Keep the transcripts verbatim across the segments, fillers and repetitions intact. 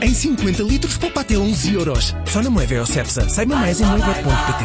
Em cinquenta litros, poupa até onze euros. Só na Moever ou Cepsa. Saiba mais em moever ponto pt.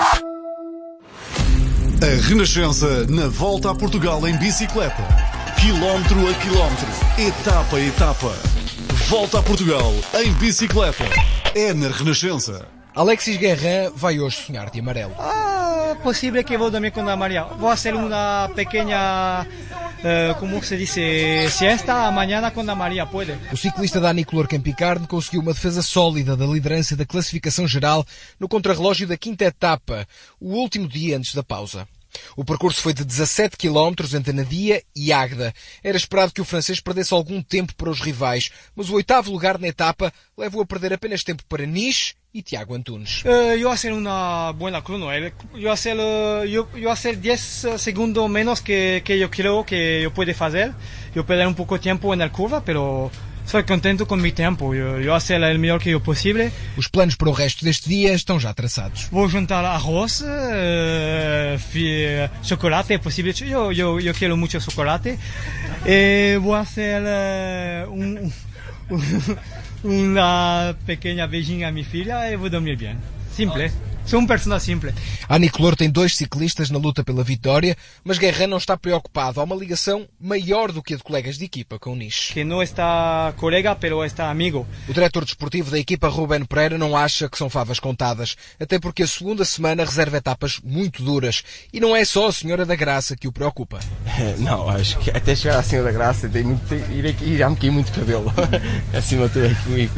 A Renascença na volta a Portugal em bicicleta. Quilómetro a quilómetro. Etapa a etapa. Volta a Portugal em bicicleta. É na Renascença. Alexis Guerrin vai hoje sonhar de amarelo. Ah, posible que vou dormir com a Maria. Vou fazer uma pequena, uh, como se diz, siesta amanhã com a Maria, pode? O ciclista Dani Color-Campicarne conseguiu uma defesa sólida da liderança da classificação geral no contrarrelógio da quinta etapa, o último dia antes da pausa. O percurso foi de dezassete quilómetros entre Nadia e Agda. Era esperado que o francês perdesse algum tempo para os rivais, mas o oitavo lugar na etapa levou a perder apenas tempo para Nish e Tiago Antunes. Uh, eu vou fazer uma boa crono. Eu vou fazer, eu, eu vou fazer dez segundos menos que, que eu creio que eu posso fazer. Eu perder um pouco de tempo na curva, mas estou contente com o meu tempo. Eu, eu vou fazer o melhor que eu possível. Os planos para o resto deste dia estão já traçados. Vou juntar arroz, uh, chocolate, é possível. Eu, eu, eu quero muito chocolate. E vou fazer uh, um, um, uma pequena beijinha à minha filha e vou dormir bem. Simples. Sou uma pessoa simples. Ani Color tem dois ciclistas na luta pela vitória, mas Guerrin não está preocupado. Há uma ligação maior do que a de colegas de equipa com o Nish. Que não está colega, mas está amigo. O diretor desportivo da equipa, Ruben Pereira, não acha que são favas contadas, até porque a segunda semana reserva etapas muito duras. E não é só a Senhora da Graça que o preocupa. Não, acho que até chegar à Senhora da Graça tem muito, irá me cair muito cabelo. Acima de tudo é comigo.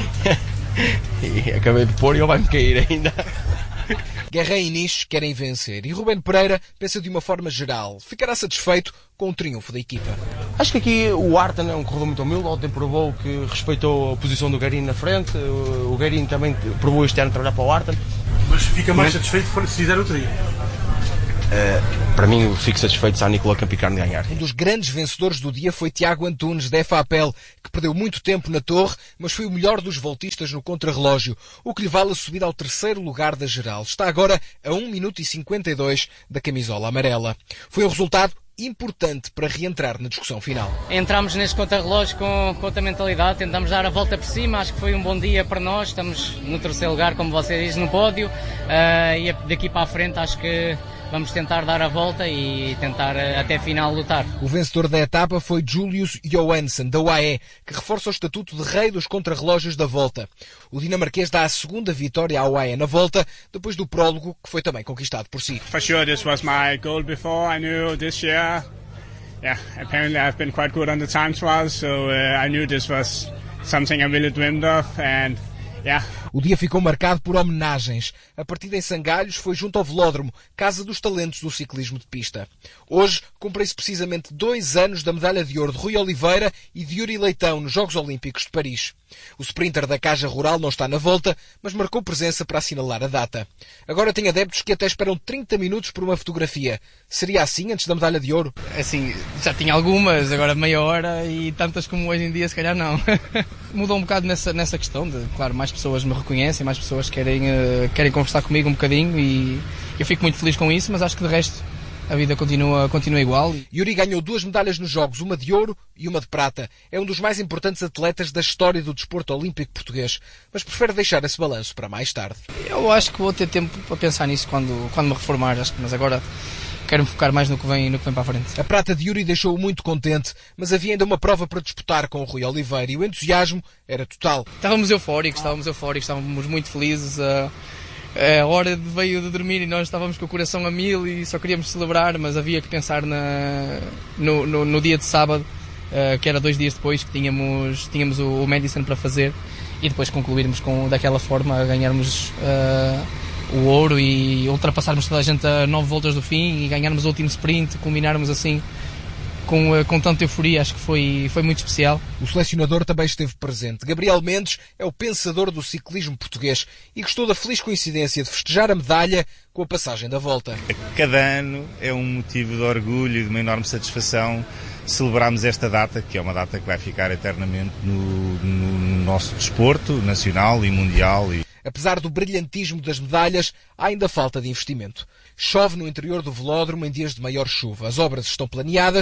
E acabei de pôr e ele vai-me cair ainda. Guerrin e Nish querem vencer e Ruben Pereira pensa de uma forma geral. Ficará satisfeito com o triunfo da equipa. Acho que aqui o Artan é um corredor muito humilde. Ontem provou que respeitou a posição do Guerin na frente. O Guerin também provou este ano trabalhar para o Artan. Mas fica mais satisfeito se fizer outro dia? Uh, para mim, eu fico satisfeito se a Nicola Campicarne ganhar. Um dos grandes vencedores do dia foi Tiago Antunes, da F A P E L, que perdeu muito tempo na torre, mas foi o melhor dos voltistas no contrarrelógio, o que lhe vale a subida ao terceiro lugar da geral. Está agora a um minuto e cinquenta e dois da camisola amarela. Foi um resultado importante para reentrar na discussão final. Entramos neste contrarrelógio com, com outra mentalidade, tentamos dar a volta por cima, acho que foi um bom dia para nós, estamos no terceiro lugar, como você diz, no pódio, uh, e daqui para a frente acho que vamos tentar dar a volta e tentar até a final lutar. O vencedor da etapa foi Julius Johansson, da U A E, que reforça o estatuto de rei dos contrarrelógios da volta. O dinamarquês dá a segunda vitória à U A E na volta, depois do prólogo, que foi também conquistado por si. For sure this was my goal before. I knew this year, yeah, apparently I've been quite good on the time trials, so uh, I knew this was something I really dreamed of, and yeah. O dia ficou marcado por homenagens. A partida em Sangalhos foi junto ao Velódromo, casa dos talentos do ciclismo de pista. Hoje cumprem-se precisamente dois anos da medalha de ouro de Rui Oliveira e de Yuri Leitão nos Jogos Olímpicos de Paris. O sprinter da Caja Rural não está na volta, mas marcou presença para assinalar a data. Agora tem adeptos que até esperam trinta minutos por uma fotografia. Seria assim antes da medalha de ouro? Assim, já tinha algumas, agora meia hora e tantas como hoje em dia, se calhar não. Mudou um bocado nessa, nessa questão de, claro, mais pessoas me reconhecem, mais pessoas querem, uh, querem conversar comigo um bocadinho e eu fico muito feliz com isso, mas acho que de resto a vida continua, continua igual. Yuri ganhou duas medalhas nos Jogos, uma de ouro e uma de prata. É um dos mais importantes atletas da história do desporto olímpico português, mas prefere deixar esse balanço para mais tarde. Eu acho que vou ter tempo para pensar nisso quando, quando me reformar, acho que, mas agora quero-me focar mais no que, vem, no que vem para a frente. A prata de Yuri deixou-o muito contente, mas havia ainda uma prova para disputar com o Rui Oliveira e o entusiasmo era total. Estávamos eufóricos, estávamos eufóricos, estávamos muito felizes. Uh, a hora veio de dormir e nós estávamos com o coração a mil e só queríamos celebrar, mas havia que pensar na, no, no, no dia de sábado, uh, que era dois dias depois, que tínhamos, tínhamos o, o Madison para fazer e depois concluirmos com, daquela forma, a ganharmos Uh, o ouro e ultrapassarmos toda a gente a nove voltas do fim e ganharmos o último sprint, culminarmos assim com, com tanta euforia, acho que foi, foi muito especial. O selecionador também esteve presente. Gabriel Mendes é o pensador do ciclismo português e gostou da feliz coincidência de festejar a medalha com a passagem da volta. Cada ano é um motivo de orgulho e de uma enorme satisfação celebrarmos esta data, que é uma data que vai ficar eternamente no, no nosso desporto nacional e mundial. E apesar do brilhantismo das medalhas, há ainda falta de investimento. Chove no interior do velódromo em dias de maior chuva. As obras estão planeadas,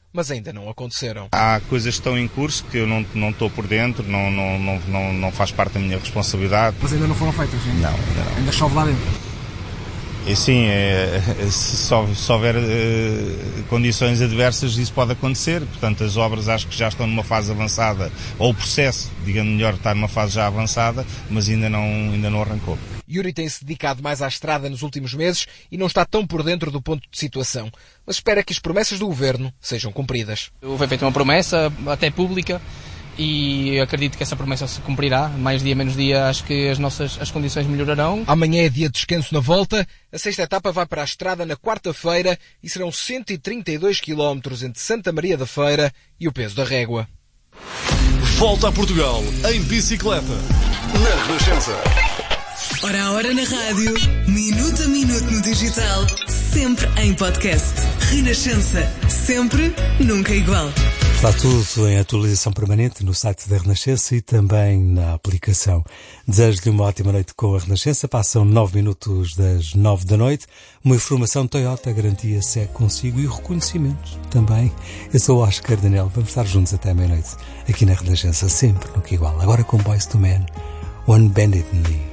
mas ainda não aconteceram. Há coisas que estão em curso que eu não, não estou por dentro, não, não, não, não, não faz parte da minha responsabilidade. Mas ainda não foram feitas, hein? Não, ainda não. Ainda chove lá dentro? E sim, é, se, só, se houver uh, condições adversas, isso pode acontecer. Portanto, as obras acho que já estão numa fase avançada, ou o processo, digamos melhor, está numa fase já avançada, mas ainda não, ainda não arrancou. Yuri tem-se dedicado mais à estrada nos últimos meses e não está tão por dentro do ponto de situação, mas espera que as promessas do governo sejam cumpridas. Foi feita uma promessa, até pública, e acredito que essa promessa se cumprirá. Mais dia, menos dia, acho que as nossas as condições melhorarão. Amanhã é dia de descanso na volta. A sexta etapa vai para a estrada na quarta-feira e serão cento e trinta e dois quilómetros entre Santa Maria da Feira e o Peso da Régua. Volta a Portugal em bicicleta, na Renascença. Hora a hora na rádio, minuto a minuto no digital, sempre em podcast. Renascença, sempre, nunca igual. Está tudo em atualização permanente no site da Renascença e também na aplicação. Desejo-lhe uma ótima noite com a Renascença. Passam nove minutos das nove da noite. Uma informação Toyota, a garantia segue consigo e o reconhecimento também. Eu sou o Oscar Daniel. Vamos estar juntos até meia-noite aqui na Renascença, sempre nunca igual. Agora com Boyz two Men, One Bended Knee.